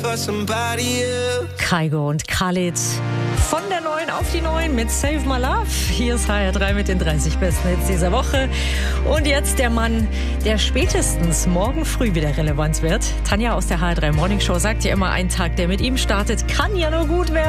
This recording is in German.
Kygo und Khalid von der 9 auf die 9 mit Save My Love. Hier ist HR3 mit den 30 besten Hits dieser Woche. Und jetzt der Mann, der spätestens morgen früh wieder relevant wird. Tanja aus der HR3 Morning Show sagt ja immer, ein Tag, der mit ihm startet, kann ja nur gut werden.